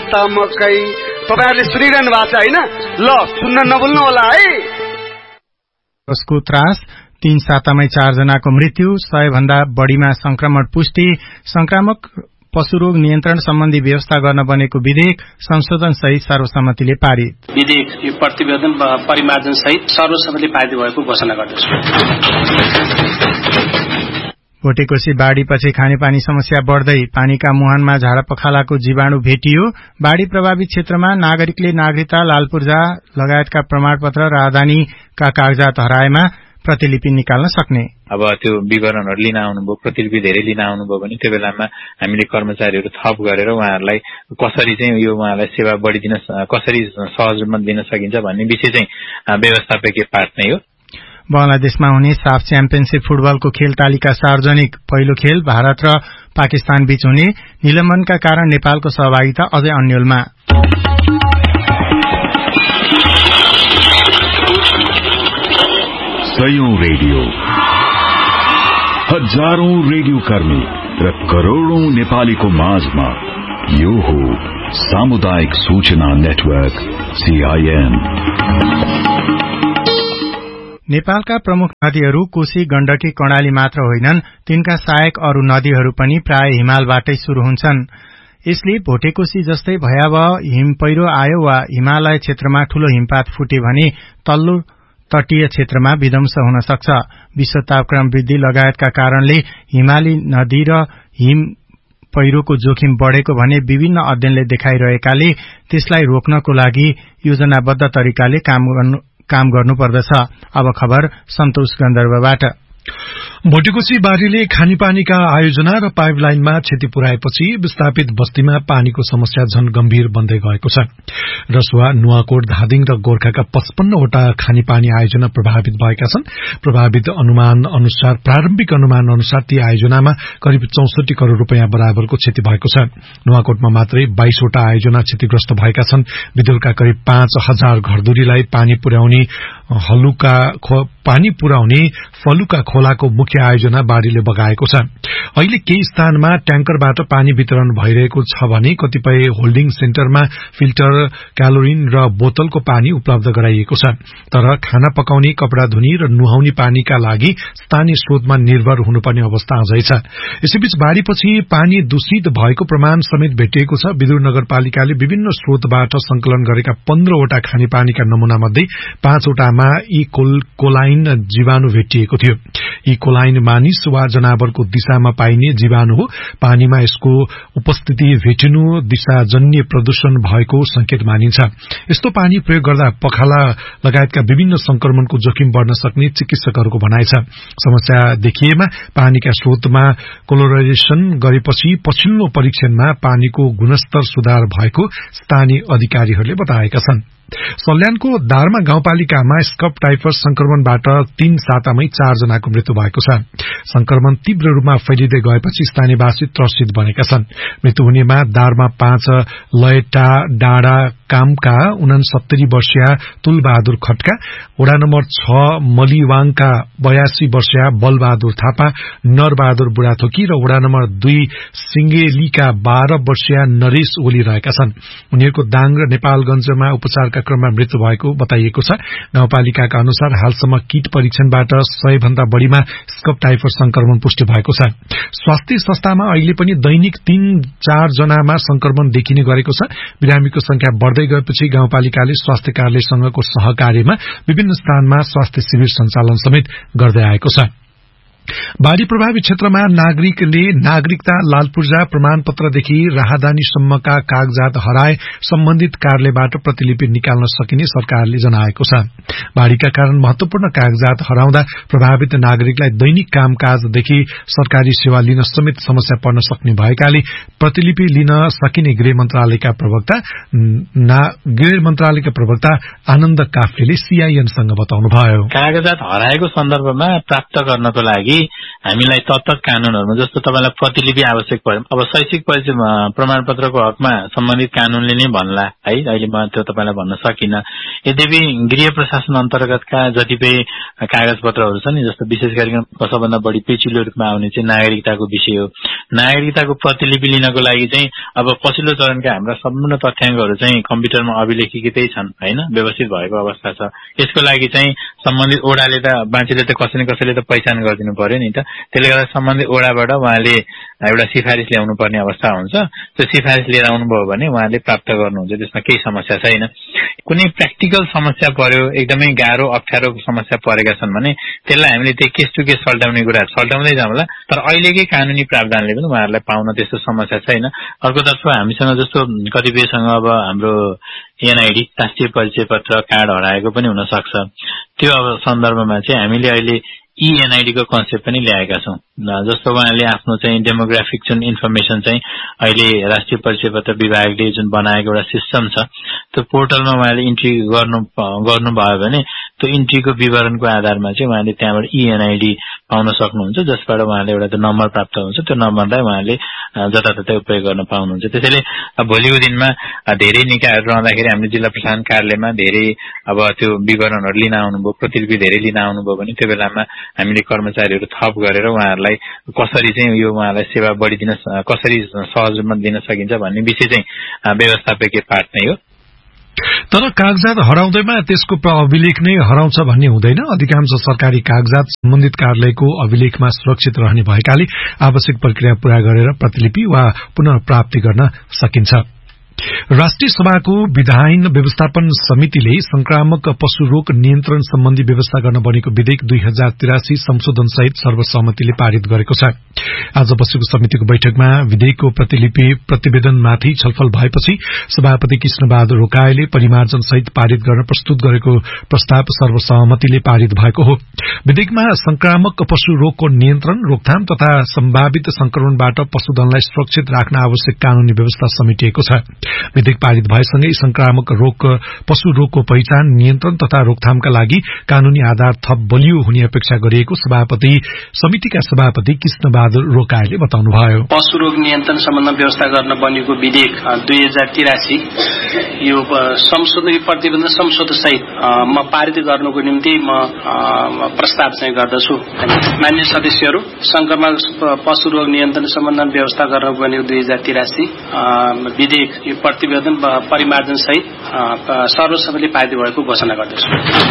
मकै। तपाईहरुले सुनिरहनु भएको छ हैन? ल सुन्न नभुल्नु होला है। उसको त्रास 3 सातामै 4 जनाको मृत्यु, 100 भन्दा बढीमा संक्रमण पुष्टि, संक्रामक पशुरोग नियन्त्रण सम्बन्धी व्यवस्था गर्न बनेको विधेयक संशोधन सहित सर्वसम्मतिले पारित। विधेयक यो प्रतिवेदन परिमार्जन सहित सर्वसम्मतिले पारित भएको घोषणा गर्दछु। भोटेकोशी बाढ़ीपछि खानेपानी समस्या बढ्दै, पानीका मुहानमा झाडापखालाको जीवाणु भेटियो। बाढ़ी प्रभावित क्षेत्रमा नागरिकले नागरिकता, लालपूर्जा लगायतका प्रमाणपत्र, राजधानीका कागजात हराएमा प्रतिलिपि निकाल्न सक्ने। अब त्यो विवरणहरू लिन आउनुभयो, प्रतिलिपि धेरै लिन आउनुभयो भने त्यो बेलामा हामीले कर्मचारीहरू थप गरेर उहाँहरूलाई कसरी चाहिँ यो उहाँलाई सेवा बढिदिन, कसरी सहज रूपमा दिन सकिन्छ भन्ने विषय चाहिँ व्यवस्थापकीय पाठ नै हो। बंगलादेशमा हुने साफ च्याम्पियनशिप फुटबलको खेल तालिका सार्वजनिक। पहिलो खेल भारत र पाकिस्तान बीच हुने, निलम्बनका कारण नेपालको सहभागिता अझै अन्यलमा। सयौं रेडियो, हजारौं रेडियो कर्मी र करोड़ौं नेपालीको माझमा यो हो सामुदायिक सूचना नेटवर्क CIN। नेपालका प्रमुख नदीहरू कोशी, गण्डकी, कर्णाली मात्र होइनन्, तिनका सहायक अरू नदीहरू पनि प्राय हिमालबाटै शुरू हुन्छन्। यसले भोटेकोशी जस्तै भयावह हिम पहिरो आयो वा हिमालय क्षेत्रमा ठूलो हिमपात फुटे भने तल्लो तटीय क्षेत्रमा विध्वंस हुन सक्छ। विश्व तापक्रम वृद्धि लगायतका कारणले हिमाली नदी र हिम पहिरोको जोखिम बढेको भने विभिन्न अध्ययनले देखाइरहेकाले त्यसलाई रोक्नको लागि योजनाबद्ध तरिकाले काम गर्नुपर्दछ। अब खबर सन्तोष गन्धर्वबाट। भोटेकोशी बाढ़ीले खानेपानीका आयोजना र पाइपलाइनमा क्षति पुर्याएपछि विस्थापित बस्तीमा पानीको समस्या झन गम्भीर बन्दै गएको छ। रसुवा, नुवाकोट, धादिङ र गोर्खाका 55 वटा खानेपानी आयोजना प्रभावित भएका छन्। प्रारम्भिक अनुमान अनुसार ती आयोजनामा करिब 64 करोड़ रूपियाँ बराबरको क्षति भएको छ। नुवाकोटमा मात्रै 22 वटा आयोजना क्षतिग्रस्त भएका छन्। विदुरका करिब 5000 घरधुरीलाई पानी पुर्याउने फलुका खोलाको मुख्य आयोजना बाढ़ीले बगाएको छ। अहिले केही स्थानमा ट्याङ्करबाट पानी वितरण भइरहेको छ भने कतिपय होल्डिङ सेन्टरमा फिल्टर, क्यालोरिन र बोतलको पानी उपलब्ध गराइएको छ। तर खाना पकाउने, कपड़ा धुने र नुहाउने पानीका लागि स्थानीय स्रोतमा निर्भर हुनुपर्ने अवस्था अझै छ। यसैबीच बाढ़ीपछि पानी दूषित भएको प्रमाण समेत भेटिएको छ। विदुर नगरपालिकाले विभिन्न स्रोतबाट संकलन गरेका 15 वटा खानेपानीका नमूना मध्ये 5 वटामा कोलाइन जीवाणु भेटिएको थियो। कोलाइन मानिस वा जनावरको दिशामा पाइने जीवाणु हो। पानीमा यसको उपस्थिति भेटिनु दिशाजन्य प्रदूषण भएको संकेत मानिन्छ। यस्तो पानी प्रयोग गर्दा पखाला लगायतका विभिन्न संक्रमणको जोखिम बढ़न सक्ने चिकित्सकहरूको भनाइ छ। समस्या देखिएमा पानीका स्रोतमा क्लोरिनेसन गरेपछि पछिल्लो परीक्षणमा पानीको गुणस्तर सुधार भएको स्थानीय अधिकारीहरूले बताएका छन्। सल्यानको दारमा गाउँपालिकामा स्कप टाइफस संक्रमणबाट 3 सातामै 4 जनाको मृत्यु भएको छ। संक्रमण तीव्र रूपमा फैलिँदै गएपछि स्थानीयवासी त्रसित बनेका छन्। मृत्यु हुनेमा दारमा 5 लयटा डाँडा कामका 69 वर्षीय तुलबहादुर खटका, वडा नम्बर 6 मलिवाङका 82 वर्षीय बलबहादुर थापा, नरबहादुर बुढाथोकी र वडा नम्बर 2 सिंगेलीका 12 वर्षीय नरेश ओली रहेका छन्। उनीहरूको दाङ र नेपालगञ्जमा उपचारका क्रममा मृत्यु भएको बताइएको छ। गाउँपालिकाका अनुसार हालसम्म किट परीक्षणबाट 100 भन्दा बढ़ीमा स्कप टाइफस संक्रमण पुष्टि भएको छ। स्वास्थ्य संस्थामा अहिले पनि दैनिक 3-4 जनामा संक्रमण देखिने गरेको छ। बिरामीको संख्या बढ़दै गएपछि गाउँपालिकाले स्वास्थ्य कार्यालयसँगको सहकार्यमा विभिन्न स्थानमा स्वास्थ्य शिविर सञ्चालन समेत गर्दै आएको छ। बाढ़ी प्रभावित क्षेत्रमा नागरिकले नागरिकता, लालपूर्जा प्रमाणपत्रदेखि राहदानीसम्मका कागजात हराए सम्बन्धित कार्यालयबाट प्रतिलिपि निकाल्न सकिने सरकारले जनाएको छ। बाढ़ीका कारण महत्वपूर्ण कागजात हराउँदा प्रभावित नागरिकलाई दैनिक कामकाजदेखि सरकारी सेवा लिन समेत समस्या पर्न सक्ने भएकाले प्रतिलिपि लिन सकिने गृह मन्त्रालयका प्रवक्ता आनन्द काफ्लेले CIN सँग बताउनुभयो। कागजात हराएको सन्दर्भमा प्राप्त गर्नको लागि हामीलाई तत्त कानूनहरुमा जस्तो तपाईलाई प्रतिलिपि आवश्यक पर्यो अब शैक्षिक परिचय प्रमाणपत्रको हकमा सम्बन्धित कानूनले नै भन्ला है अहिले म त्यो तपाईलाई भन्न सकिन यद्यपि गृह प्रशासन अन्तर्गतका जतिपय कागजपत्रहरु छन् नि जस्तो विशेष गरी सबभन्दा बढी पेचिलो रूपमा आउने चाहिँ नागरिकताको विषय हो नागरिकताको प्रतिलिपि लिनको लागि चाहिँ अब पछिल्लो चरणका हाम्रा सम्पूर्ण तथ्याङ्कहरु चाहिँ कम्प्युटरमा अभिलेखितै छन् हैन व्यवस्थित भएको अवस्था छ यसको लागि चाहिँ सम्बन्धित ओडाले त मान्छेले त कसैले त पहिचान गरिदिनु पर्यो नि त त्यसले गर्दा सम्बन्धित ओडाबाट उहाँले एउटा सिफारिस ल्याउनु पर्ने अवस्था हुन्छ त्यो सिफारिस लिएर आउनुभयो भने उहाँले प्राप्त गर्नुहुन्छ त्यसमा केही समस्या छैन कुनै प्र्याक्टिकल समस्या पर्यो एकदमै गाह्रो अप्ठ्यारो समस्या परेका छन् भने त्यसलाई हामीले त्यही केस टु केस सल्टाउने कुरा सल्टाउँदै जाउँला तर अहिलेकै कानूनी प्रावधानले पनि उहाँहरूलाई पाउन त्यस्तो समस्या छैन अर्कोतर्फ हामीसँग जस्तो कतिपयसँग अब हाम्रो एनआईडी राष्ट्रिय परिचय पत्र कार्ड हराएको पनि हुन सक्छ त्यो अब सन्दर्भमा चाहिँ हामीले अहिले एनआईडी को कन्सेप्ट पनि ल्याएका छौं जस्तो उहाँले आफ्नो चाहिँ डेमोग्राफिक जुन इन्फर्मेसन चाहिँ अहिले राष्ट्रिय परिचय पत्र विभागले जुन बनाएको एउटा सिस्टम छ त्यो पोर्टलमा उहाँले इन्ट्री गर्नु भयो भने त्यो इन्ट्रीको विवरणको आधारमा चाहिँ उहाँले त्यहाँबाट एनआईडी पाउन सक्नुहुन्छ जसबाट उहाँले एउटा नम्बर प्राप्त हुन्छ त्यो नम्बरलाई उहाँले जताततै उपयोग गर्न पाउनुहुन्छ त्यसैले भोलिको दिनमा धेरै निकायहरु रहँदाखेरि हामीले जिल्ला प्रशासन कार्यालयमा धेरै अब त्यो विवरणहरु लिन आउनुभयो प्रतिलिपि धेरै लिन आउनुभयो भने त्यो बेलामा हामीले कर्मचारीहरु थप गरेर उहाँहरूलाई कसरी चाहिँ यो उहाँलाई सेवा बढिदिन कसरी सहज रूपमा दिन सकिन्छ भन्ने विषय चाहिँ व्यवस्थापकीय पाठ नै हो तर कागजात हराउँदैमा त्यसको अभिलेख नै हराउँछ भन्ने हुँदैन अधिकांश सरकारी कागजात सम्बन्धित कार्यालयको अभिलेखमा सुरक्षित रहने भएकाले आवश्यक प्रक्रिया पूरा गरेर प्रतिलिपि वा पुनः प्राप्ति गर्न सकिन्छ राष्ट्रिय सभाको विधायन व्यवस्थापन समितिले संक्रामक पशु रोग नियन्त्रण सम्बन्धी व्यवस्था गर्न बनेको विधेयक 2083 संशोधन सहित सर्वसम्मतिले पारित गरेको छ आज बसेको समितिको बैठकमा विधेयकको प्रतिलिपि प्रतिवेदनमाथि छलफल भएपछि सभापति कृष्णबहादुर रोकाईले परिमार्जन सहित पारित गर्न प्रस्तुत गरेको प्रस्ताव सर्वसम्मतिले पारित भएको हो विधेयकमा संक्रामक पशु रोगको नियन्त्रण रोकथाम तथा सम्भावित संक्रमणबाट पशुधनलाई सुरक्षित राख्न आवश्यक कानूनी व्यवस्था समेटिएको छ विधेयक पारित भएसँगै संक्रामक रोग पशु रोगको पहिचान नियन्त्रण तथा रोकथामका लागि कानूनी आधार थप बलियो हुने अपेक्षा गरिएको समितिका सभापति कृष्णबहादुर रोकाईले बताउनुभयो पशु रोग नियन्त्रण सम्बन्धमा व्यवस्था गर्न बनेको विधेयक 2083 यो संशोधन प्रतिवेदन संशोधन सहित म पारित गर्नको निम्ति म प्रस्ताव चाहिँ गर्दछु मान्य सदस्यहरू संक्रामक पशु रोग नियन्त्रण सम्बन्धमा व्यवस्था गर्न बनेको 2083 विधेयक यो प्रतिवेदन परिमार्जन सहित सर्वसम्मतिले पारित भएको घोषणा गर्दछु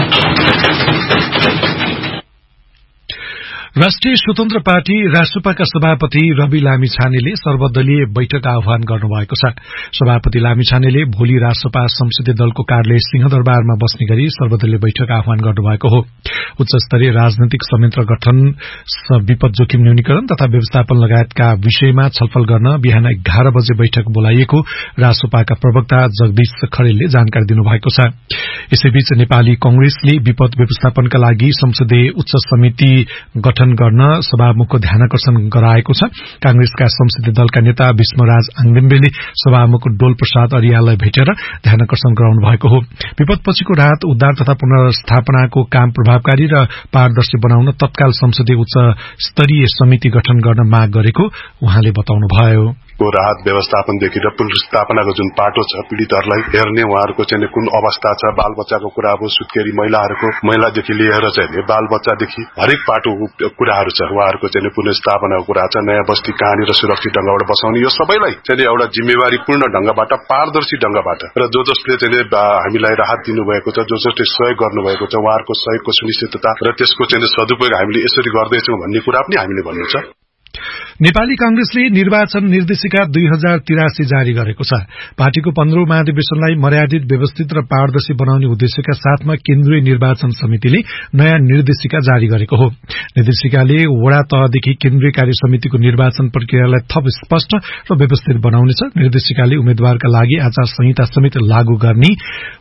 राष्ट्रिय स्वतन्त्र पार्टी राष्ट्रपाका सभापति रवि लामिछानेले सर्वदलीय बैठक आह्वान गर्नुभएको छ सभापति लामिछानेले भोलि राष्ट्रपा संसदीय दलको कार्यालय सिंहदरबारमा बस्ने गरी सर्वदलीय बैठक आह्वान गर्नुभएको हो उच्च स्तरीय राजनैतिक संयन्त्र गठन विपद जोखिम न्यूनीकरण तथा व्यवस्थापन लगायतका विषयमा छलफल गर्न बिहान 11 बजे बैठक बोलाइएको राष्ट्रपाका प्रवक्ता जगदीश खरेलले जानकारी दिनुभएको छ यसैबीच नेपाली कांग्रेसले विपद व्यवस्थापनका लागि संसदीय उच्च समिति गठन गर्न सभामुखको ध्यानाकर्षण गराएको छ कांग्रेसका संसदीय दलका नेता विष्णुराज आङदेम्बेले सभामुख डोल प्रसाद अरियाललाई भेटेर ध्यानाकर्षण गराउनु भएको हो विपदपछिको राहत उद्धार तथा पुनर्स्थापनाको काम प्रभावकारी र पारदर्शी बनाउन तत्काल संसदीय उच्च स्तरीय समिति गठन गर्न माग गरेको उहाँले बताउनुभयो को राहत व्यवस्थापनदेखि र पुनर्स्थापनाको जुन पाटो छ पीड़ितहरूलाई हेर्ने उहाँहरूको चाहिँ कुन अवस्था छ बाल बच्चाको कुरा अब सुत्केरी महिलादेखि लिएर चाहिँ बाल बच्चादेखि हरेक पाटो कुराहरू छ उहाँहरूको चाहिँ पुनर्स्थापनाको कुरा छ नयाँ बस्ती कहाँनिर सुरक्षित ढंगबाट बसाउने यो सबैलाई चाहिँ एउटा जिम्मेवारीपूर्ण ढंगबाट पारदर्शी ढंगबाट र जसले चाहिँ हामीलाई राहत दिनुभएको छ जसले सहयोग गर्नुभएको छ उहाँहरूको सहयोगको सुनिश्चितता र त्यसको चाहिँ सदुपयोग हामीले यसरी गर्दैछौं भन्ने कुरा पनि हामीले भन्नु छ नेपाली कांग्रेसले निर्वाचन निर्देशिका 2083 जारी गरेको छ पार्टीको 15औं महाधिवेशनलाई मर्यादित व्यवस्थित र पारदर्शी बनाउने उद्देश्यका साथमा केन्द्रीय निर्वाचन समितिले नयाँ निर्देशिका जारी गरेको हो निर्देशिकाले वडा तहदेखि केन्द्रीय कार्य समितिको निर्वाचन प्रक्रियालाई थप स्पष्ट र व्यवस्थित बनाउनेछ निर्देशिकाले उम्मेद्वारका लागि आचार संहिता समेत लागू गर्ने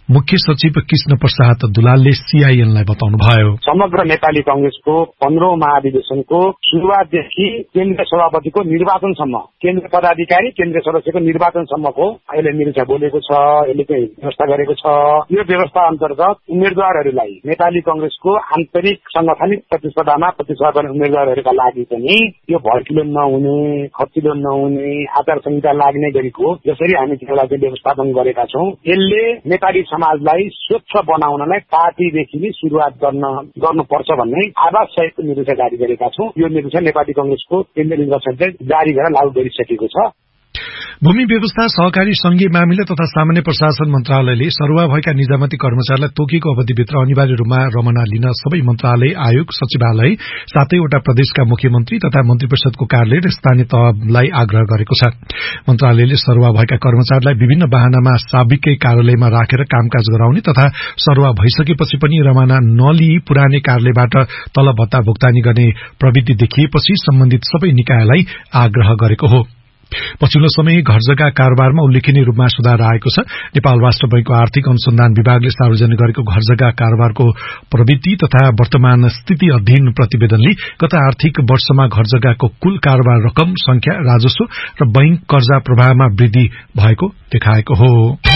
मुख्य सचिव कृष्ण प्रसाद दुलालले सीआईएनलाई बताउनुभयो। समग्र नेपाली कांग्रेसको 15औं महाधिवेशनको सुरुवातदेखि केन्द्रीय सभापतिको निर्वाचनसम्म, केन्द्रीय पदाधिकारी केन्द्रीय सदस्यको निर्वाचनसम्मको अहिले निरीक्षा बोलेको छ, यसले चाहिँ व्यवस्था गरेको छ। यो व्यवस्था अन्तर्गत उम्मेद्वारहरूलाई नेपाली कांग्रेसको आन्तरिक संगठनिक प्रतिस्पर्धामा प्रतिस्पर्धा गर्ने उम्मेद्वारहरूका लागि पनि यो भड्किलो नहुने, खर्चिलो नहुने, आचार संहिता लाग्ने गरीको जसरी हामी त्यसलाई चाहिँ व्यवस्थापन गरेका छौं, यसले नेपाली समाजलाई स्वच्छ बनाउनलाई पार्टीदेखि नै शुरुआत गर्नुपर्छ भन्ने आवाज सहितको निर्देशन जारी गरेका छौं। यो निर्देशन नेपाली कांग्रेसको केन्द्रीय निर्वाचन जारी गरेर लागू गरिसकेको छ। भूमि व्यवस्था, सहकारी संघीय मामिला तथा सामान्य प्रशासन मन्त्रालयले सरुवा भएका निजामती कर्मचारीलाई तोकिएको अवधिभित्र अनिवार्य रूपमा रमना लिन सबै मन्त्रालय, आयोग, सचिवालय, 7वटा प्रदेशका मुख्यमन्त्री तथा मन्त्री परिषदको कार्यालय र स्थानीय तहलाई आग्रह गरेको छ। मन्त्रालयले सरुवा भएका कर्मचारीलाई विभिन्न वाहनामा साबिकै कार्यालयमा राखेर कामकाज गराउने तथा सरुवा भइसकेपछि पनि रमना नलिई पुरानै कार्यालयबाट तलब भत्ता भुक्तानी गर्ने प्रवृत्ति देखिएपछि सम्बन्धित सबै निकायलाई आग्रह गरेको हो। पछिल्लो समय घर जग्गा कारोबारमा उल्लेखनीय रूपमा सुधार आएको छ। नेपाल राष्ट्र बैंकको आर्थिक अनुसन्धान विभागले सार्वजनिक गरेको घर जग्गा कारोबारको प्रवृत्ति तथा वर्तमान स्थिति अध्ययन प्रतिवेदनले गत आर्थिक वर्षमा घर जग्गाको कुल कारोबार रकम, संख्या, राजस्व र बैंक कर्जा प्रवाहमा वृद्धि भएको देखाएको हो।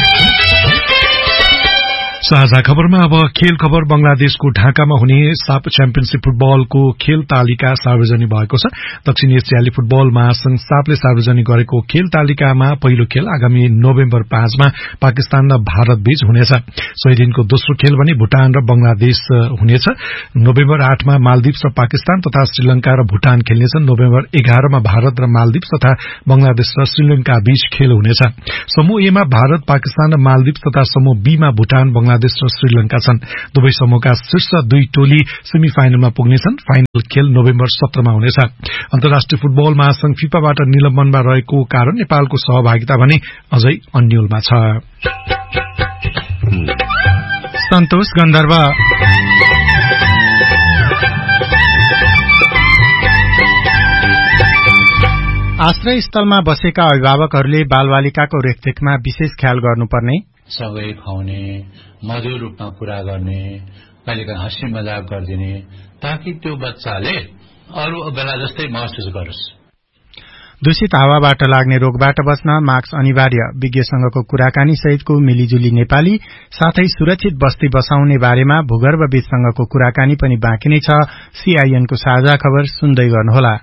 साझा खबरमा अब खेल खबर। बंगलादेशको ढाकामा हुने साफ च्याम्पियनशीप फुटबलको खेल तालिका सार्वजनिक भएको छ। दक्षिण एसियाली फुटबल महासंघ साफले सार्वजनिक गरेको खेल तालिकामा पहिलो खेल आगामी नोभेम्बर 5 मा पाकिस्तान र भारत बीच हुनेछ। सोही दिनको दोस्रो खेल भने भूटान र बंगलादेश हुनेछ। नोभेम्बर 8 मा मालदिप्स र पाकिस्तान तथा श्रीलंका र भूटान खेल्नेछन्। नोभेम्बर 11 मा भारत र मालदिप्स तथा बंगलादेश र श्रीलंका बीच खेल हुनेछ। समूह ए मा भारत, पाकिस्तान र मालदिप्स तथा समूह बी मा भूटान, बंगलादेश र श्रीलंका छन्। दुवै समूहका शीर्ष 2 टोली सेमी फाइनलमा पुग्नेछन्। फाइनल खेल नोभेम्बर 17 मा हुनेछ। अन्तर्राष्ट्रिय फुटबल महासंघ फिफाबाट निलम्बनमा रहेको कारण नेपालको सहभागिता भने अझै अन्यलमा छ। सन्तोष गन्धर्व आश्रय स्थलमा बसेका अभिभावकहरूले बालबालिकाको रेखदेखमा विशेष ख्याल गर्नुपर्ने, सँगै खुवाउने, मधुर रूपमा कुरा गर्ने, कहिलेकाहीँ हाँसी मजाक गरिदिने, ताकि त्यो बच्चाले अरू बेला जस्तै महसुस गरोस्। दूषित हावाबाट लाग्ने रोगबाट बच्न मास्क अनिवार्य, विज्ञसँगको कुराकानी सहितको मिलिजुली नेपाली, साथै सुरक्षित बस्ती बसाउने बारेमा भूगर्भविदसँगको कुराकानी पनि बाँकी नै छ। सीआईएनको साझा खबर सुन्दै गर्नुहोला।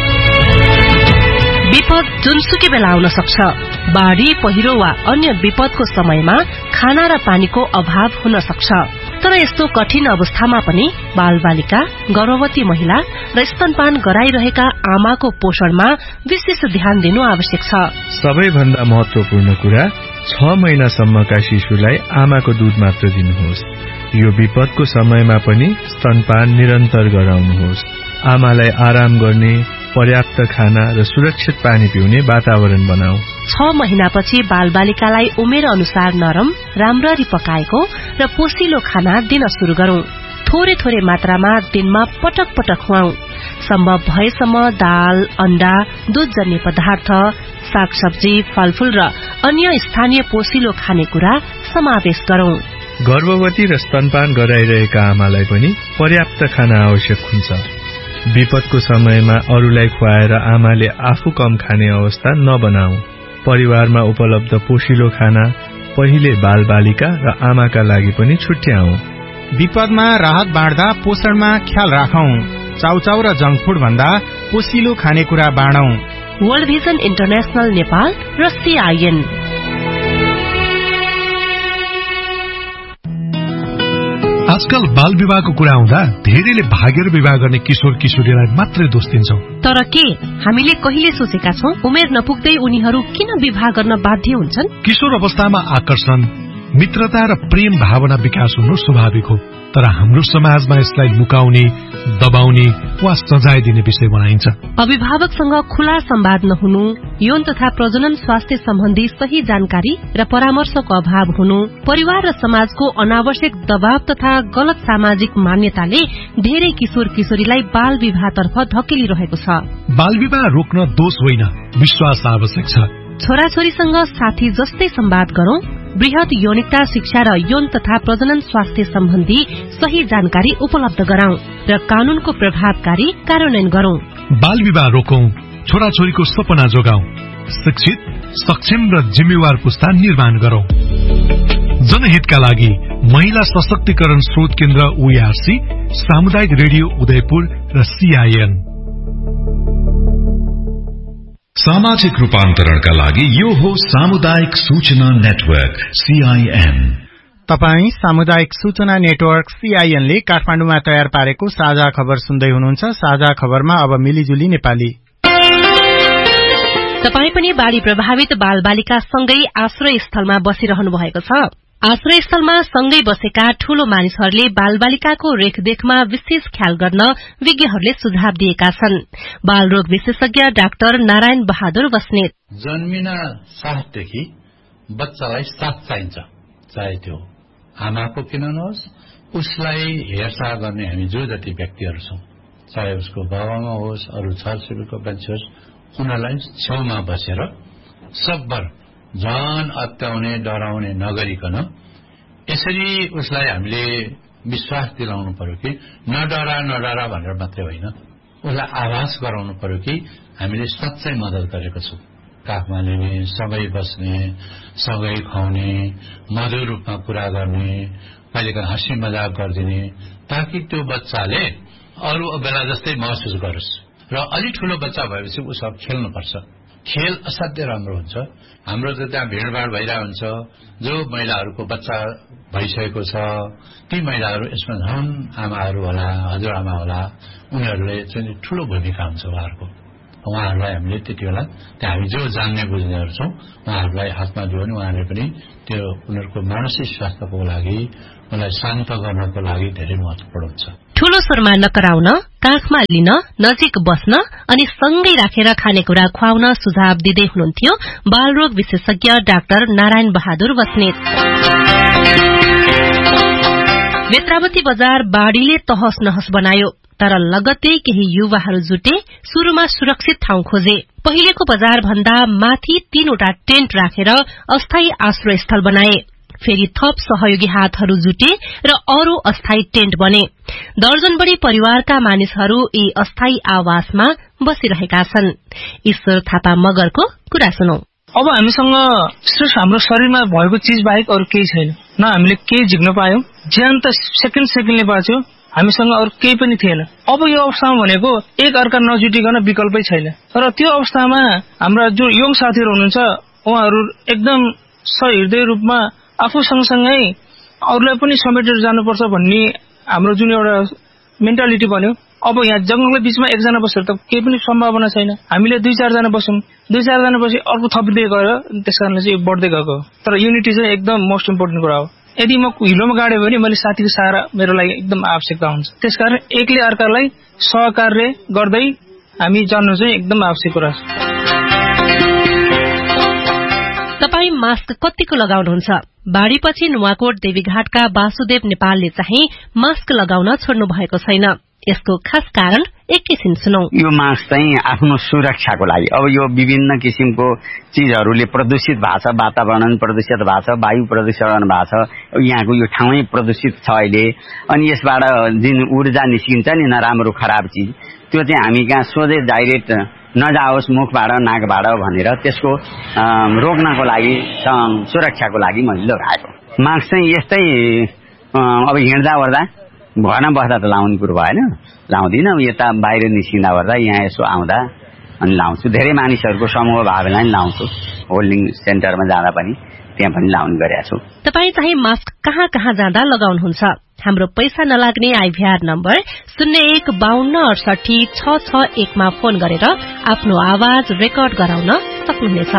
विपद जुनसुकै बेला आउन सक्छ। बाढ़ी, पहिरो वा अन्य विपदको समयमा खाना र पानीको अभाव हुन सक्छ। तर यस्तो कठिन अवस्थामा पनि बालबालिका, गर्भवती महिला र स्तनपान गराइरहेका आमाको पोषणमा विशेष ध्यान दिनु आवश्यक छ। सबैभन्दा महत्वपूर्ण कुरा, 6 महिनासम्मका शिशुलाई आमाको दूध मात्र दिनुहोस्। यो विपदको समयमा पनि स्तनपान निरन्तर गराउनुहोस्। आमालाई आराम गर्ने, पर्याप्त खाना र सुरक्षित पानी पिउने वातावरण बनाऊ। 6 महिनापछि बालबालिकालाई उमेर अनुसार नरम, राम्ररी पकाएको र पोसिलो खाना दिन शुरू गरौं। थोरै थोरै मात्रामा दिनमा पटक पटक खुवाऊ। सम्भव भएसम्म दाल, अण्डा, दूधजन्य पदार्थ, सागसब्जी, फलफूल र अन्य स्थानीय पोसिलो खानेकुरा समावेश गरौं। गर्भवती र स्तनपान गराइरहेका आमालाई पनि पर्याप्त खाना आवश्यक हुन्छ। विपदको समयमा अरूलाई खुवाएर आमाले आफू कम खाने अवस्था नबनाऊ। परिवारमा उपलब्ध पोषिलो खाना पहिले बालबालिका र आमाका लागि पनि छुट्याऊ। विपदमा राहत बाँड्दा पोषणमा ख्याल राखौं। चाउचाउ र जंक फूड भन्दा पोषिलो खानेकुरा बाँडौं। वर्ल्ड भिजन इन्टरनेशनल नेपाल र सीआईएन। आजकल बाल विवाहको कुरा आउँदा धेरैले भागेर विवाह गर्ने किशोर किशोरीलाई मात्रै दोष दिन्छौं। तर के हामीले कहिले सोचेका छौं उमेर नपुग्दै उनीहरू किन विवाह गर्न बाध्य हुन्छन्? किशोर अवस्थामा आकर्षण, मित्रता र प्रेम भावना विकास हुनु स्वाभाविक हो। तर हाम्रो समाजमा यसलाई लुकाउने, दबाउने वा सजाय दिने विषय बनाइन्छ। अभिभावकसँग खुला संवाद नहुनु, यौन तथा प्रजनन स्वास्थ्य सम्बन्धी सही जानकारी र परामर्शको अभाव हुनु, परिवार र समाजको अनावश्यक दबाव तथा गलत सामाजिक मान्यताले धेरै किशोर किशोरीलाई बाल विवाहतर्फ धकेलिरहेको छ। बाल विवाह रोक्न दोष होइन, विश्वास आवश्यक छ। छोराछोरीसँग साथी जस्तै संवाद गरौं, बृहत यौनिकता शिक्षा र यौन तथा प्रजनन स्वास्थ्य सम्बन्धी सही जानकारी उपलब्ध गराउँ र कानूनको प्रभावकारी कार्यान्वयन गरौं। बाल विवाह रोकौं, छोराछोरीको सपना जोगाउँ, शिक्षित, सक्षम र जिम्मेवार पुस्ता निर्माण गरौं। जनहितका लागि महिला सशक्तिकरण स्रोत केन्द्र ओआरसी, सामुदायिक रेडियो उदयपुर र CIN। सामाजिक रूपान्तरणका लागि यो हो सामुदायिक सूचना नेटवर्क CIN। तपाई सामुदायिक सूचना नेटवर्क CIN ले काठमाडौँमा तयार पारेको साझा खबर सुन्दै हुनुहुन्छ। साझा खबरमा अब मिलिजुली नेपाली। तपाई पनि बाढ़ी प्रभावित बालबालिका सँगै आश्रय स्थलमा बसिरहनु भएको छ। आश्रय स्थलमा सँगै बसेका ठूलो मानिसहरूले बालबालिकाको रेखदेखमा विशेष ख्याल गर्न विज्ञहरूले सुझाव दिएका छन्। बालरोग विशेषज्ञ डाक्टर नारायण बहादुर बस्नेत, जन्मिन साथदेखि बच्चालाई साथ चाहिन्छ, चाहे त्यो आमाको किन नहोस्, उसलाई हेरचाह गर्ने हामी जो जति व्यक्तिहरू छौं, चाहे उसको बाबामा होस्, अरू छरछिमेकीको मान्छे होस्, उनीहरूलाई छेउमा बसेर सबभर झन अत्याउने डराउने नगरिकन यसरी उसलाई हामीले विश्वास दिलाउनु पर्यो कि नडरा भनेर मात्रै होइन, उसलाई आभास गराउनु पर्यो कि हामीले सच्चै मद्दत गरेको छौं। काखमा लिने, सँगै बस्ने, सँगै खुवाउने, मधुर रूपमा कुरा गर्ने, कहिलेकाहीँ हाँसी मजाक गरिदिने, ताकि त्यो बच्चाले अरू बेला जस्तै महसुस गरोस्। र अलि ठूलो बच्चा भएपछि उसको खेल्नुपर्छ। खेल असाध्यै राम्रो हुन्छ। हाम्रो त त्यहाँ भीड़भाड़ भइरहेको हुन्छ, जो महिलाहरूको बच्चा भइसकेको छ ती महिलाहरू यसमा झन् आमाहरू होला, हजुरआमा होला, उनीहरूले चाहिँ ठूलो भूमिका हुन्छ उहाँहरूको। उहाँहरूलाई हामीले त्यति बेला त्यहाँ हामी जो जान्ने बुझ्नेहरू छौं उहाँहरूलाई हातमा दियो भने उहाँहरूले पनि त्यो उनीहरूको मानसिक स्वास्थ्यको लागि, उनलाई शान्त गर्नको लागि धेरै महत्वपूर्ण हुन्छ। ठूलो स्वरमा नकराउन, काखमा लिन, नजिक बस्न अनि सँगै राखेर खानेकुरा खुवाउन सुझाव दिँदै हुनुहुन्थ्यो बालरोग विशेषज्ञ डाक्टर नारायण बहादुर बस्नेत। नेत्रावती बजार बाढ़ीले तहस नहस बनायो, तर लगत्तै केही युवाहरू जुटे, शुरूमा सुरक्षित ठाउँ खोजे। पहिलेको बजार भन्दा माथि 3वटा टेन्ट राखेर अस्थायी आश्रय स्थल बनाए। फेरि थप सहयोगी हातहरू जुटे र अरू अस्थायी टेन्ट बने। दर्जन बढी परिवारका मानिसहरू यी अस्थायी आवासमा बसिरहेका छन्। ईश्वर थापा मगरको कुरा सुनौ। अब हामीसँग सिर्फ हाम्रो शरीरमा भएको चीज बाहेक अरू केही छैन। न हामीले केही झिक्न पायौं, ज्यान त सेकेन्डले बाँच्यो, हामीसँग अरू केही पनि थिएन। अब यो अवस्थामा भनेको एक अर्का नजुटिकन विकल्पै छैन। तर त्यो अवस्थामा हाम्रा जो यङ साथीहरू हुनुहुन्छ उहाँहरू एकदम सहृदय रूपमा आफू सँगसँगै अरूलाई पनि समेटेर जानुपर्छ भन्ने हाम्रो जुन एउटा मेन्टालिटी बन्यो। अब यहाँ जंगलको बीचमा एकजना बसेर त केही पनि सम्भावना छैन। हामीले 2-4 जना बस्यौं, 2-4 जना पछि अर्को थपिँदै गयो, त्यसकारणले चाहिँ बढ्दै गएको। तर युनिटी चाहिँ एकदम मोस्ट इम्पोर्टेन्ट कुरा हो। यदि म हिलोमा गाड्यो भने मैले साथीको सहारा मेरो लागि एकदम आवश्यकता हुन्छ। त्यसकारण एकले अर्कालाई सहकार्य गर्दै हामी जान्नु चाहिँ एकदम आवश्यक कुरा छ। तपाई मास्क कतिको लगाउनुहुन्छ? बाढ़ीपछि नुवाकोट देवीघाटका वासुदेव नेपालले चाहिँ मास्क लगाउन छोड्नु भएको छैन। यसको खास कारण एकैछिन सुनौ। यो मास्क चाहिँ आफ्नो सुरक्षाको लागि। अब यो विभिन्न किसिमको चीजहरूले प्रदूषित भएको छ, वातावरण प्रदूषित भएको छ, वायु प्रदूषण भएको छ, यहाँको यो ठाउँै प्रदूषित छ अहिले। अनि यसबाट जुन ऊर्जा निस्किन्छ नि नराम्रो खराब चीज, त्यो चाहिँ हामी कहाँ सोझै डाइरेक्ट नजाओस् मुखबाट नाकबाट भनेर त्यसको रोक्नको लागि, सुरक्षाको लागि मैले लगाएको। मास्क चाहिँ यस्तै अब हिँड्दा ओर्दा घरमा बस्दा त लाउनु कुरो भएन, लाउँदिन। यता बाहिर निस्किँदा ओर्दा यहाँ यसो आउँदा अनि लाउँछु। धेरै मानिसहरूको समूह भएको बेला नि लाउँछु। होल्डिङ सेन्टरमा जाँदा पनि त्यहाँ पनि लाउने गरेको छु। तपाई चाहिँ मास्क कहाँ कहाँ जाँदा लगाउनुहुन्छ? हाम्रो पैसा नलाग्ने आइभीआर नम्बर 0152686661 मा फोन गरेर आफ्नो आवाज रेकर्ड गराउन सक्नुहुनेछ।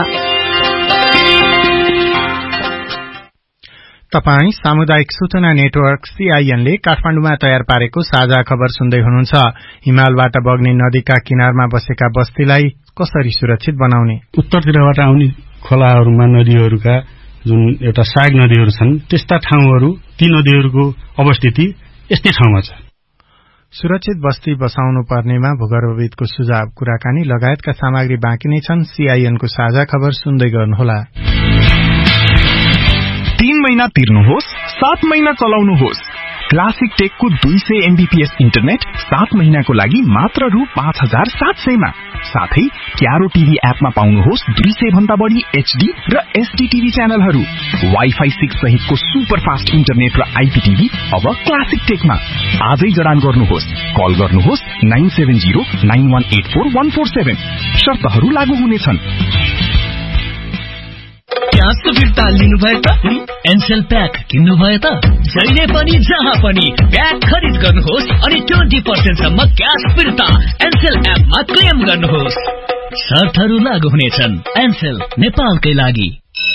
तपाई सामुदायिक सूचना नेटवर्क CIN ले काठमाडौँमा तयार पारेको साझा खबर सुन्दै हुनुहुन्छ। हिमालबाट बग्ने नदीका किनारमा बसेका बस्तीलाई कसरी सुरक्षित बनाउने? उत्तरतिरबाट आउने खोलाहरूमा नदीहरूका जुन एउटा सहायक नदीहरू छन् त्यस्ता ठाउँहरू, ती नदीहरूको अवस्थिति यस्तै ठाउँमा छ। सुरक्षित बस्ती बसाउनु पर्नेमा भूगर्भविदको सुझाव, कुराकानी लगायतका सामग्री बाँकी नै छन्। सीआईएनको साझा खबर सुन्दै गर्नुहोला। 3 महिना तिर्नुहोस्, 7 महिना चलाउनुहोस्। क्लासिक टेकको 200 एमबीपीएस इन्टरनेट 7 महिनाको लागि मात्र रु 5700 मा। साथै क्यारो टिभी एपमा पाउनुहोस् 200 भन्दा बढी एचडी र एसडी टिभी च्यानलहरू। वाइफाई 6 सहितको सुपर फास्ट इन्टरनेट र आईपीटीभी अब क्लासिक टेकमा। आजै जडान गर्नुहोस्। कल गर्नुहोस् 9709184147। शर्तहरू लागू हुनेछन्। क्यासको फिर्ता लिनुभयो त? एनसेल प्याक किन्नुभयो त? जहिले पनि जहाँ पनि प्याक खरिद गर्नुहोस् अनि 20% सम्म क्यास फिर्ता एनसेल एपमा क्लेम गर्नुहोस्। शर्तहरू लागू हुनेछन्। एनसेल नेपालकै लागि।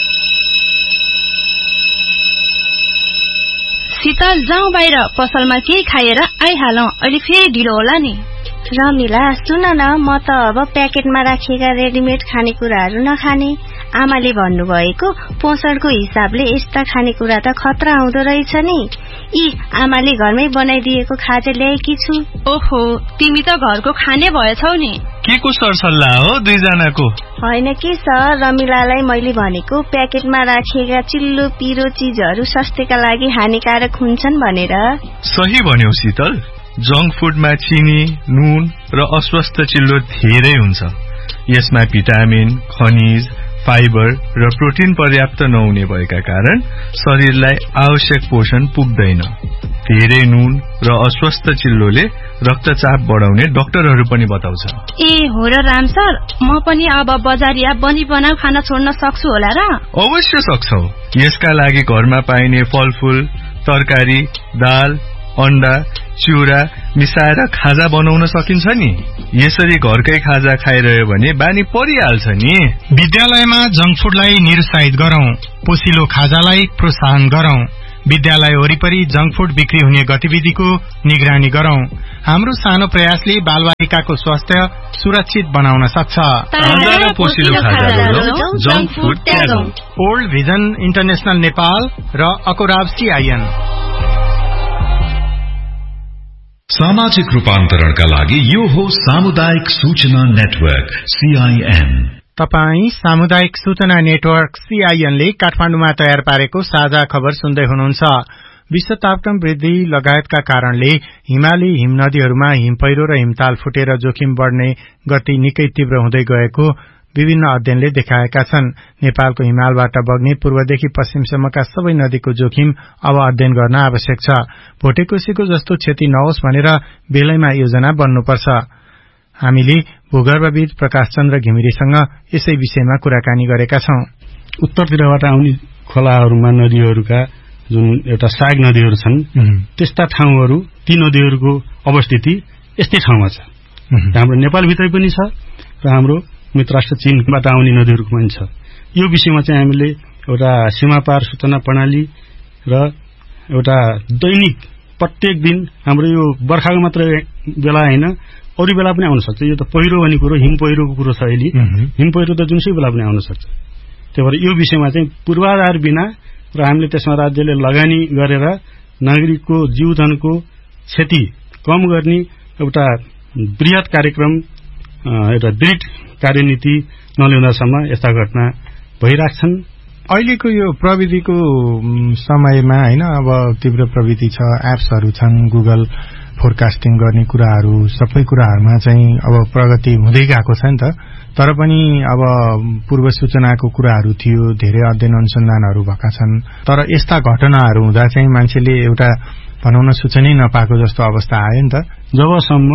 शीतल जाउँ बाहिर, पसलमा केही खाएर आइहालौं, अहिले फेरि ढिलो होला नि। रमिला सुन न, म त अब प्याकेटमा राखिएका रेडिमेड खानेकुराहरू नखाने। आमाले भन्नुभएको पोषणको हिसाबले यस्ता खानेकुरा त खतरा हुँदो रहेछ नि। आमाले घरमै बनाइदिएको खाजा ल्याएकी छु। ओहो, तिमी त घरको खाने भएछौ नि। के को सरसल्लाह हो दुईजनाको? होइन के सर, रमिलालाई मैले भनेको प्याकेटमा राखिएका चिल्लो पिरो चीजहरू स्वास्थ्यका लागि हानिकारक हुन्छन् भनेर। सही भन्यौ शीतल। जंक फूडमा चिनी, नुन र अस्वस्थ चिल्लो धेरै हुन्छ। यसमा भिटामिन, खनिज, फाइबर र प्रोटिन पर्याप्त नहुने भएका कारण शरीरलाई आवश्यक पोषण पुग्दैन। धेरै नुन र अस्वस्थ चिल्लोले रक्तचाप बढाउने डाक्टरहरू पनि बताउँछन्। हो र राम सर, म पनि अब बजारिया बनी बनाऊ खाना छोड्न सक्छु होला र? अवश्य सक्छौ। यसका लागि घरमा पाइने फलफूल, तरकारी, दाल, अण्डा, चिउरा मिसाएर खाजा बनाउन सकिन्छ नि। यसरी घरकै खाजा खाइरह्यो भने बानी परिहाल्छ नि। विद्यालयमा जंक फूडलाई निरुत्साहित गरौं, पोसिलो खाजालाई प्रोत्साहन गरौं। विद्यालय वरिपरि जंक फूड बिक्री हुने गतिविधिको निगरानी गरौं। हाम्रो सानो प्रयासले बालबालिकाको स्वास्थ्य सुरक्षित बनाउन सक्छ। ओल्ड भिजन इन्टरनेशनल नेपाल र अकोराब सीआईएन। सामाजिक रूपान्तरणका लागि यो हो सामुदायिक सूचना नेटवर्क सीआईएन। तपाई सामुदायिक सूचना नेटवर्क सीआईएनले काठमाडौँमा तयार पारेको साझा खबर सुन्दै हुनुहुन्छ। विश्व तापक्रम वृद्धि लगायतका कारणले हिमाली हिमनदीहरूमा हिमपैह्रो र हिमताल फुटेर जोखिम बढ़ने गति निकै तीव्र हुँदै गएको विभिन्न अध्ययनले देखाएका छन्। नेपालको हिमालबाट बग्ने पूर्वदेखि पश्चिमसम्मका सबै नदीको जोखिम अब अध्ययन गर्न आवश्यक छ। भोटेकोसीको जस्तो क्षति नहोस् भनेर बेलैमा योजना बन्नुपर्छ। हामीले भूगर्भविद प्रकाश चन्द्र घिमिरेसँग यसै विषयमा कुराकानी गरेका छौं। उत्तरतिरबाट आउने खोलाहरूमा नदीहरूका जुन एउटा सहायक नदीहरू छन्, त्यस्ता ठाउँहरू, ती नदीहरूको अवस्थिति यस्तै ठाउँमा छ। हाम्रो नेपालभित्रै पनि छ र हाम्रो मित्रराष्ट्र चीनबाट आउने नदीहरूको पनि छ। यो विषयमा चाहिँ हामीले एउटा सीमापार सूचना प्रणाली र एउटा दैनिक प्रत्येक दिन हाम्रो यो बर्खाको मात्र बेला होइन, अरू बेला पनि आउन सक्छ। यो त पहिरो भन्ने कुरो, हिम पहिरोको कुरो छ अहिले। हिम पहिरो त जुनसुकै बेला पनि आउन सक्छ। त्यही भएर यो विषयमा चाहिँ पूर्वाधार बिना र हामीले त्यसमा राज्यले लगानी गरेर नागरिकको जीवधनको क्षति कम गर्ने एउटा बृहत कार्यक्रम, एउटा दृढ कार्यनीति नल्याउँदासम्म यस्ता घटना भइराख्छन्। अहिलेको यो प्रविधिको समयमा हैन, अब तीव्र प्रविधि छ, एप्सहरू छन्, गुगल फोरकास्टिङ गर्ने कुराहरू, सबै कुराहरूमा चाहिँ अब प्रगति हुँदै गएको छ नि त। तर पनि अब पूर्व सूचनाको कुराहरू थियो, धेरै अध्ययन अनुसन्धानहरू भएका छन्। तर यस्ता घटनाहरू हुँदा चाहिँ मान्छेले एउटा भनौँ न सूचनै नपाएको जस्तो अवस्था आयो नि त। जबसम्म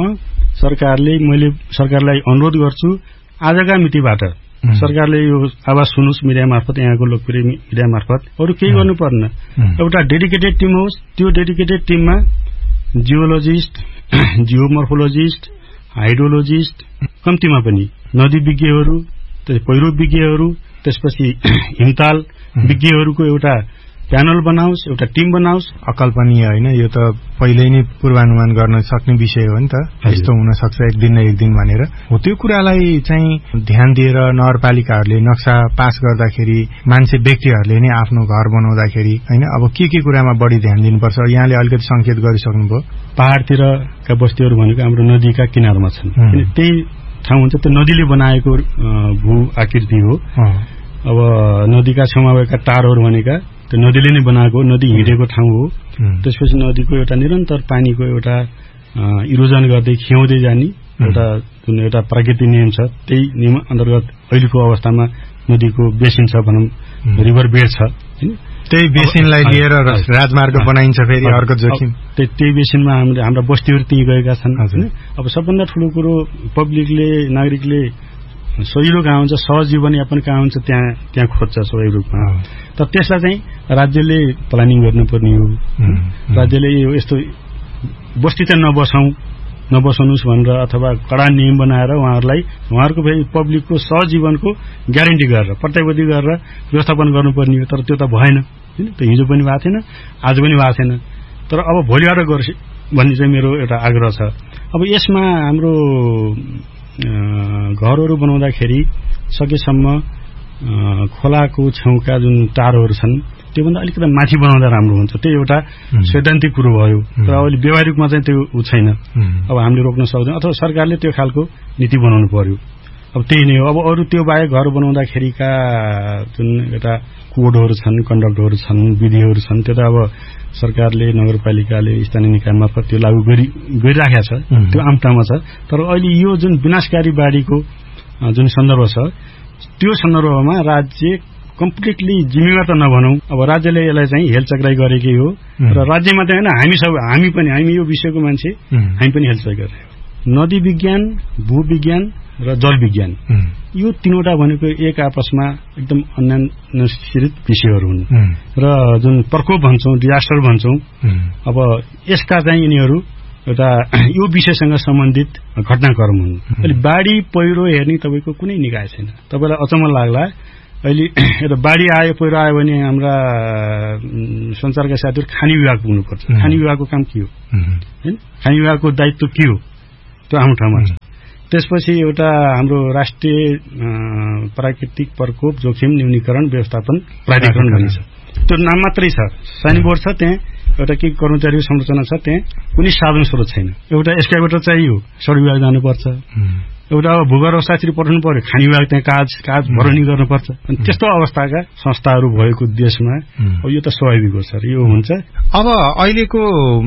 मैले सरकारलाई अनुरोध गर्छु, आजका मितिबाट सरकारले यो आवाज सुनुस् मिडिया मार्फत, यहाँको लोकप्रिय मिडिया मार्फत, अरू केही गर्नु पर्न। एउटा डेडिकेटेड टिम होस्। त्यो डेडिकेटेड टिममा जियोलोजिस्ट, जियोमोर्फोलोजिस्ट, हाइड्रोलोजिस्ट, कम्तीमा पनि नदी विज्ञहरू, पहिरो विज्ञहरू, त्यसपछि हिमताल विज्ञहरूको एउटा प्यानल बनाओस्, एउटा टिम बनाओस्। अकल्पनीय होइन, यो त पहिल्यै नै पूर्वानुमान गर्न सक्ने विषय हो नि त, यस्तो हुन सक्छ एक दिन न एक दिन भनेर। हो त्यो कुरालाई चाहिँ ध्यान दिएर नगरपालिकाहरूले नक्सा पास गर्दाखेरि मान्छे व्यक्तिहरूले नै आफ्नो घर बनाउँदाखेरि होइन अब के कुरामा बढी ध्यान दिनुपर्छ? यहाँले अलिकति संकेत गरिसक्नुभयो। पहाडतिरका बस्तीहरू भनेको हाम्रो नदीका किनारमा छन्, त्यही ठाउँ हुन्छ त्यो नदीले बनाएको भू आकृति हो। अब नदीका छेउमा भएका टारहरू भनेका त्यो नदीले नै बनाएको, नदी हिँडेको ठाउँ हो। त्यसपछि नदीको एउटा निरन्तर पानीको एउटा इरोजन गर्दै खियाउँदै जाने एउटा प्राकृतिक नियम छ। त्यही नियम अन्तर्गत अहिलेको अवस्थामा नदीको बेसिन छ भनौँ, रिभर बेड छ हैन। त्यही बेसिनलाई लिएर राजमार्ग बनाइन्छ फेरि अर्को जोखिम। त्यही बेसिनमा हाम्रा बस्तीहरू त्यही गएका छन्। अब सबभन्दा ठुलो कुरो पब्लिकले नागरिकले सजिलो कहाँ हुन्छ, सहज जीवनयापन कहाँ हुन्छ त्यहाँ खोज्छ सबै रूपमा। तर त्यसलाई चाहिँ राज्यले प्लानिङ गर्नुपर्ने हो। राज्यले यस्तो बस्ती चाहिँ नबसाउनुहोस् भनेर अथवा कडा नियम बनाएर उहाँहरूको फेरि पब्लिकको सहज जीवनको ग्यारेन्टी गरेर प्रत्याभूति गरेर व्यवस्थापन गर्नुपर्ने हो। तर त्यो त भएन हैन, त्यो हिजो पनि भएको थिएन, आज पनि भएको छैन। तर अब भोलिबाट गर्छ भन्ने चाहिँ मेरो एउटा आग्रह छ। अब यसमा हाम्रो घरहरू बनाउँदाखेरि सकेसम्म खोलाको छेउका जुन टारहरू छन् त्योभन्दा अलिकति माथि बनाउँदा राम्रो हुन्छ। त्यो एउटा सैद्धान्तिक कुरो भयो, तर अहिले व्यवहारिकमा चाहिँ त्यो छैन। अब हामीले रोक्न सक्दैनौँ अथवा सरकारले त्यो खालको नीति बनाउनु पर्यो। अब त्यही नै हो। अब अरू त्यो बाहेक घर बनाउँदाखेरिका जुन एउटा कोडहरू छन्, कन्डक्टहरू छन्, विधिहरू छन्, त्यो त अब सरकारले नगरपालिकाले स्थानीय निकाय मार्फत त्यो लागू गरिराखेको छ, त्यो आम ठाउँमा छ। तर अहिले यो जुन विनाशकारी बाढीको जुन सन्दर्भ छ त्यो सन्दर्भमा राज्य कम्प्लिटली जिम्मेवार त नभनौँ, अब राज्यले यसलाई चाहिँ हेलचक्राइ गरेकै हो। र राज्य मात्रै होइन, हामी यो विषयको मान्छे, हामी पनि हेलचक्राइ गरिरहेको। नदी विज्ञान, भूविज्ञान र जल विज्ञान यो तीनवटा भनेको एक आपसमा एकदम अन्यान्यश्रित विषयहरू हुन्। र जुन प्रकोप भन्छौँ, डिजास्टर भन्छौँ, अब यसका चाहिँ यिनीहरू एउटा यो विषयसँग सम्बन्धित घटनाक्रम हुन्। अहिले बाढी पहिरो हेर्ने तपाईँको कुनै निकाय छैन। तपाईँलाई अचम्म लाग्ला, अहिले एउटा बाढी आयो, पहिरो आयो भने हाम्रा सञ्चारका साथीहरू खानी विभाग पुग्नुपर्छ। खानी विभागको काम के हो हैन? खानी विभागको दायित्व के हो? त्यो आफ्नो ठाउँमा छ। त्यसपछि एउटा हाम्रो राष्ट्रिय प्राकृतिक प्रकोप जोखिम न्यूनीकरण व्यवस्थापन प्राधिकरण भनिन्छ। त्यो नाम मात्रै छ, साइन बोर्ड छ, त्यहाँ एउटा के कर्मचारीको संरचना छ, त्यहाँ कुनै साधन स्रोत छैन। एउटा एक्सकाभेटर चाहियो, सडक विभाग जानुपर्छ। एउटा अब भूगर्भ शास्त्री पठाउनु पर्यो, खानी विभाग त्यहाँ काज भरनी गर्नुपर्छ। अनि त्यस्तो अवस्थाका संस्थाहरू भएको देशमा अब यो त स्वाभाविक हो सर, यो हुन्छ। अब अहिलेको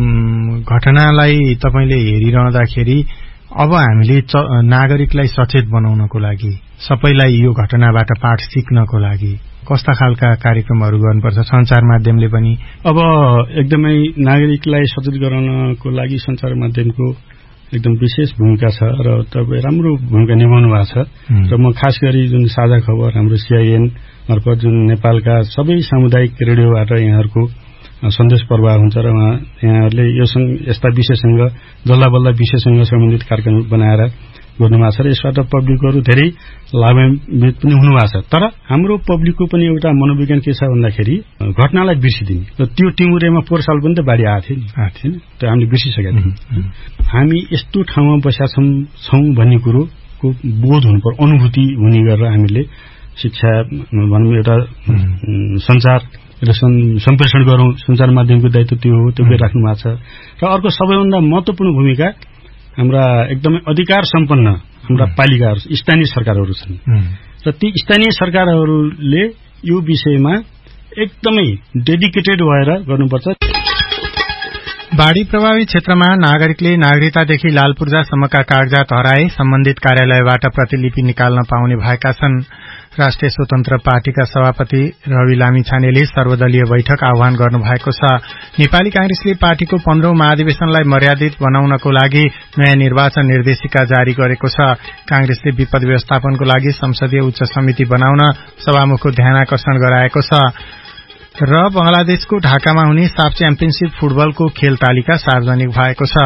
घटनालाई तपाईले हेरिरहँदाखेरि अब हामीले नागरिकलाई सचेत बनाउनको लागि, सबैलाई यो घटनाबाट पाठ सिक्नको लागि कस्ता खालका कार्यक्रमहरू गर्नुपर्छ सञ्चार माध्यमले पनि? अब एकदमै नागरिकलाई सचेत गराउनको लागि सञ्चार माध्यमको एकदम विशेष भूमिका छ र तपाईँ राम्रो भूमिका निभाउनु भएको छ। र म खास गरी जुन साझा खबर हाम्रो CIN मार्फत जुन नेपालका सबै सामुदायिक रेडियोबाट यहाँहरूको सन्देश प्रवाह हुन्छ र यहाँहरूले यस्ता विषयसँग जल्ला विषयसँग सम्बन्धित कार्यक्रम बनाएर गर्नुभएको छ र यसबाट पब्लिकहरू धेरै लाभान्वित पनि हुनुभएको छ। तर हाम्रो पब्लिकको पनि एउटा मनोविज्ञान के छ भन्दाखेरि घटनालाई बिर्सिदिने। र त्यो टिमुरेमा पोहोर साल पनि त बाढी आएको थियो नि, त्यो हामीले बिर्सिसकेका थियौँ। हामी यस्तो ठाउँमा बसेका छौँ भन्ने कुरोको बोध हुनुपर्छ, अनुभूति हुने गरेर हामीले शिक्षा भनौँ एउटा सञ्चार र सम्प्रेषण गरौँ। सञ्चार माध्यमको दायित्व त्यो हो, त्यो गरिराख्नु भएको छ। र अर्को सबैभन्दा महत्त्वपूर्ण भूमिका हाम्रा एकदमै अधिकार सम्पन्न हाम्रा पालिकाहरू, स्थानीय सरकारहरू छन्। र ती स्थानीय सरकारहरूले यो विषयमा एकदमै डेडिकेटेड भएर गर्नुपर्छ। बाढ़ी प्रभावित क्षेत्रमा नागरिकले नागरिकतादेखि लाल पूर्जासम्मका कागजात हराए सम्बन्धित कार्यालयबाट प्रतिलिपि निकाल्न पाउने भएका छन्। राष्ट्रिय स्वतन्त्र पार्टीका सभापति रवि लामिछानेले सर्वदलीय बैठक आह्वान गर्नु भएको छ। नेपाली कांग्रेसले पार्टीको 15औं महाधिवेशनलाई मर्यादित बनाउनको लागि नयाँ निर्वाचन निर्देशिका जारी गरेको छ। कांग्रेसले विपद व्यवस्थापनको लागि संसदीय उच्च समिति बनाउन सभामुखको ध्यानाकर्षण गराएको छ। र बंगलादेशको ढाकामा हुने साफ च्याम्पियनशीप फुटबलको खेल तालिका सार्वजनिक भएको छ।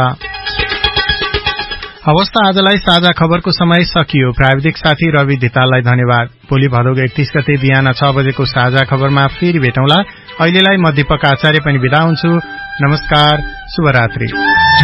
अवस्था आजलाई साझा खबरको समय सकियो। प्राविधिक साथी रवि धिताललाई धन्यवाद। भोलि भदौ 31 गते बिहान 6 बजेको साझा खबरमा फेरि भेटौँला। अहिलेलाई म दीपक आचार्य पनि बिदा हुन्छु। नमस्कार, शुभरात्रि।